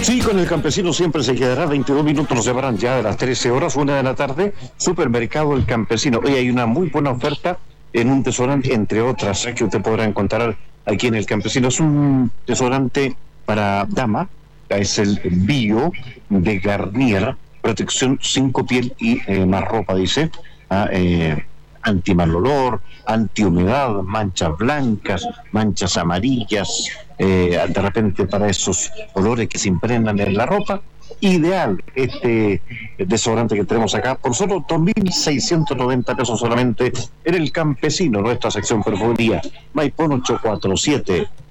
Sí, con el campesino siempre se quedará. 22 minutos nos llevarán ya de las 13 horas, 1 de la tarde. Supermercado El Campesino. Hoy hay una muy buena oferta en un desodorante, entre otras, que usted podrá encontrar aquí en El Campesino. Es un desodorante para dama. Es el Bio de Garnier. Protección 5 piel y más ropa, dice. Anti-mal olor, antihumedad, manchas blancas, manchas amarillas, de repente para esos olores que se impregnan en la ropa. Ideal este desodorante que tenemos acá por solo 2.690 pesos solamente en El Campesino, nuestra sección perfumería, Maipón 847.